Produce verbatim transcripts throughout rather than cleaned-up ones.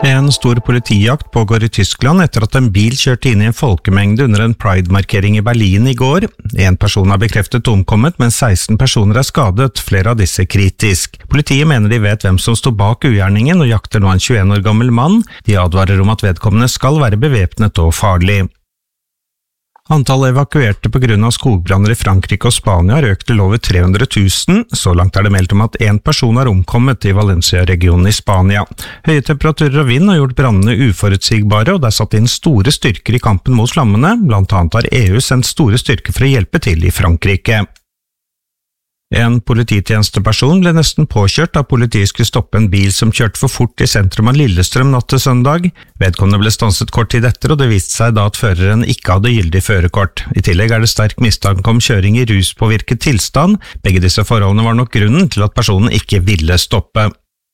En stor politijakt pågår i Tyskland etter at en bil kjørte inn i en folkemengde under en Pride-markering i Berlin i går. En person er bekreftet omkommet, mens seksten personer er skadet, flere av disse kritisk. Politiet mener de vet hvem som står bak ugjerningen og jakter nå en tjueen år gammel mann. De advarer om at vedkommende skal være bevæpnet og farlig. Antallet evakuerte på grunn av skogbranner i Frankrike og Spania har økt til over tre hundre tusen. Så langt er det meldt om at en person er omkommet i Valencia-regionen i Spania. Høye temperaturer og vind har gjort brannene uforutsigbare, og det er satt inn store styrker i kampen mot flammene. Blant annet har E U sendt store styrker for å hjelpe til i Frankrike. En polititjenesteperson ble nesten påkjørt da politiet skulle stoppe en bil som kjørte for fort i sentrum av Lillestrøm natt til søndag. Vedkommende ble stanset kort tid etter, og det viste seg da at føreren ikke hadde gyldig førerkort. I tillegg er det sterk mistanke om kjøring i ruspåvirket tilstand. Begge disse forholdene var nok grunnen til at personen ikke ville stoppe.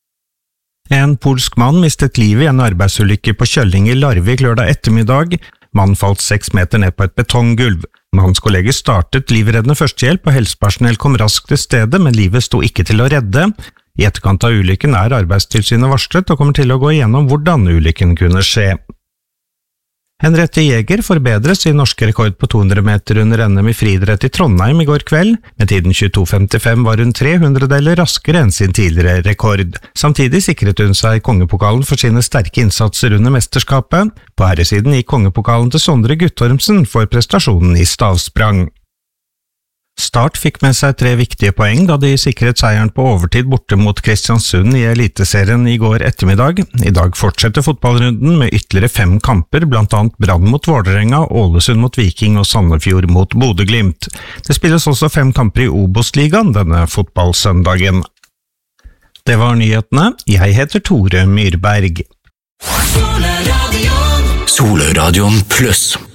En polsk mann mistet livet i en arbeidsulykke på Kjølling i Larvik lørdag ettermiddag. Mannen falt seks meter ned på et betonggulv. Mannens kolleger startet livreddende førstehjelp, og helsepersonell kom raskt til stedet, men livet sto ikke til å redde. I etterkant av ulykken er Arbeidstilsynet varslet og kommer til å gå igjennom hvordan ulykken kunne skje. Henriette Jæger forbedret sin norske rekord på to hundre meter under N M i friidrett i Trondheim i går kveld. Med tiden tjueto femtifem var hun tre hundredeler raskere enn sin tidligere rekord. Samtidig sikret hun seg kongepokalen for sine sterke innsatser under mesterskapet. På herresiden gikk kongepokalen til Sondre Guttormsen for prestasjonen i stavsprang. Start fikk med seg tre viktige poeng da de sikret seieren på overtid borte mot Kristiansund i Eliteserien i går ettermiddag. I dag fortsetter fotballrunden med ytterligere fem kamper, blant annet Brann mot Vålerenga, Ålesund mot Viking og Sandefjord mot Bodø/Glimt. Det spilles også fem kamper i Obos-ligaen denne fotballsøndagen. Det var nyhetene. Jeg heter Tore Myrberg. Solradion pluss.